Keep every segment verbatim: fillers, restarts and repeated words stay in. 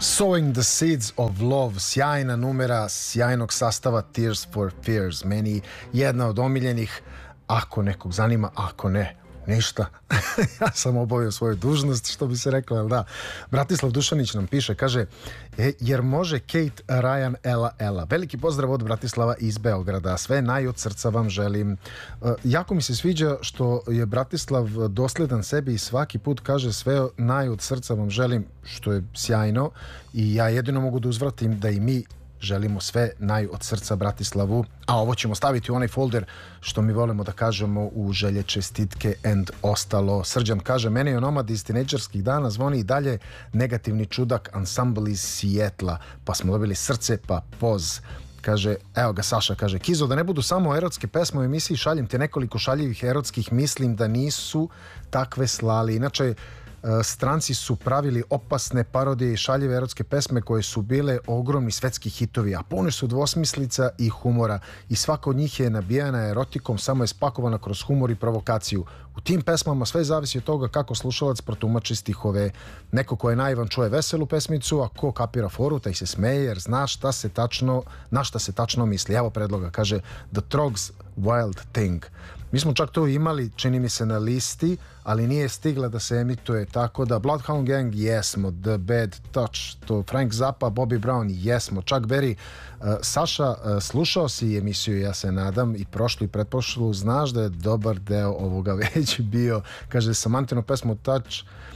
Sowing the Seeds of Love, sjajna numera, sjajnog sastava Tears for Fears, meni jedna od omiljenih, ako nekog zanima, ako ne, ništa. Ja sam obavio svoju dužnost, što bi se reklo, jel da? Bratislav Dušanić nam piše, kaže, e, jer može Kate, Ryan, Ela, Ela. Veliki pozdrav od Bratislava iz Beograda. Sve naj od srca vam želim. E, jako mi se sviđa što je Bratislav dosledan sebi i svaki put kaže sve naj od srca vam želim, što je sjajno i ja jedino mogu da uzvratim da i mi želimo sve naj od srca Bratislavu, a ovo ćemo staviti u onaj folder što mi volimo da kažemo u želje, čestitke and ostalo. Srđan kaže, mene je Onomad iz tinejdžerskih dana zvoni i dalje negativni čudak ansambl iz Sijetla, pa smo dobili srce pa poz. Kaže, evo ga Saša, kaže, Kizo, da ne budu samo erotske pesme u emisiji, šaljem te nekoliko šaljivih erotskih, mislim da nisu takve slali. Inače, stranci su pravili opasne parodije i šaljive erotske pesme koje su bile ogromni svetski hitovi, a pune su dvosmislica i humora i svaka od njih je nabijana erotikom, samo je spakovana kroz humor i provokaciju. U tim pesmama sve zavisi od toga kako slušalac protumači stihove. Neko ko je naivan čuje veselu pesmicu, a ko kapira foru taj se smeje jer zna šta se tačno, na šta se tačno misli. Evo predloga, kaže The Trogs Wild Thing. Mi smo čak to imali, čini mi se, na listi, ali nije stigla da se emituje, tako da Bloodhound Gang jesmo, The Bad Touch, to Frank Zappa, Bobby Brown jesmo, Chuck Berry. uh, Saša, uh, slušao si emisiju, ja se nadam, i prošlu i pretprošlu, znaš da je dobar deo ovoga već bio, kaže, Samantinu pesmu Touch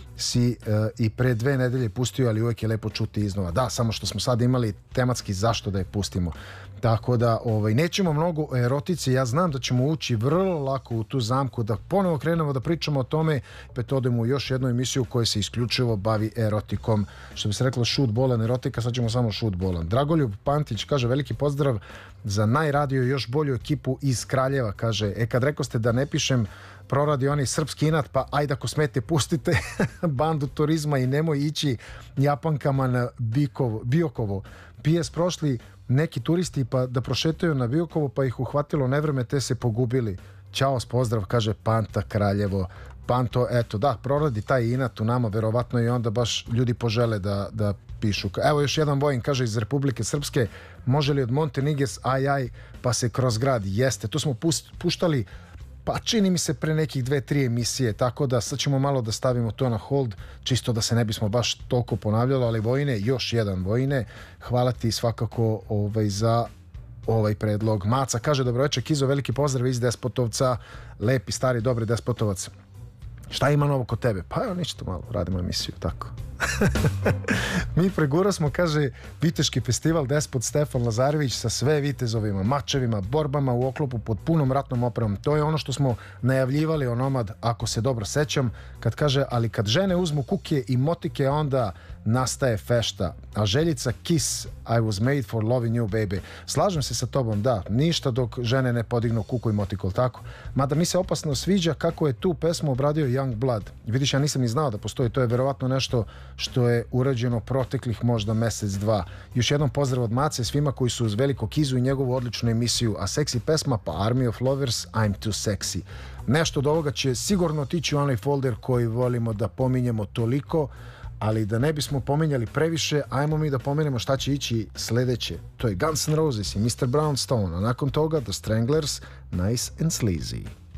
si uh, i pre dve nedelje pustio, ali uvijek je lepo čuti iznova. Da, samo što smo sad imali tematski zašto da je pustimo. Tako da ovaj, nećemo mnogo o erotici, ja znam da ćemo ući vrlo lako u tu zamku, da ponovo krenemo da pričamo o tome, pet odemo u još jednu emisiju koja se isključivo bavi erotikom. Što bi se reklo, šut bolan erotika, sad ćemo samo šut bolan. Dragoljub Pantić kaže, veliki pozdrav za najradio još bolju ekipu iz Kraljeva, kaže, e kad rekao ste da ne pišem proradi onaj srpski inat, pa ajde ako smete pustite bandu turizma i nemoj ići Japankama na Bikovo, Biokovo. P S prošli neki turisti pa da prošetaju na Biokovo pa ih uhvatilo nevreme te se pogubili. Ćao, pozdrav, kaže Panta Kraljevo. Panto, eto, da, proradi taj inat u nama verovatno i onda baš ljudi požele da, da pišu. Evo još jedan Vojin, kaže, iz Republike Srpske, može li od Monteniges aj aj pa se kroz grad? Jeste, tu smo puštali pa čini mi se pre nekih dve, tri emisije, tako da sad ćemo malo da stavimo to na hold, čisto da se ne bismo baš toliko ponavljalo, ali Vojine, još jedan Vojine, hvala ti svakako ovaj, za ovaj predlog. Maca kaže, dobro večer Kizo, veliki pozdrav iz Despotovca, lepi, stari, dobri Despotovac. Šta ima novo kod tebe? Pa evo ništa, malo radimo emisiju, tako. Mi pregura smo, kaže, Viteški festival Despot Stefan Lazarević sa sve vitezovima, mačevima, borbama u oklopu pod punom ratnom opremom. To je ono što smo najavljivali Onomad, ako se dobro sećam, kad kaže, ali kad žene uzmu kukije i motike, onda nastaje fešta. A Željica Kiss, I was made for loving you, baby. Slažem se sa tobom, da, ništa dok žene ne podignu kuku i motikol, tako. Mada mi se opasno sviđa kako je tu pesmu obradio Young Blood. Vidiš, ja nisam ni znao da postoji, to je verovatno nešto što je urađeno proteklih možda mesec, dva. Još jednom pozdrav od Mace svima koji su uz veliko Kizu i njegovu odličnu emisiju, a seksi pesma pa Army of Lovers, I'm Too Sexy. Nešto od ovoga će sigurno otići u onaj folder koji volimo da pominjemo toliko, ali da ne bismo pominjali previše, ajmo mi da pomenemo šta će ići sledeće. To je Guns N' Roses i mister Brownstone, a nakon toga The Stranglers, Nice and Sleazy.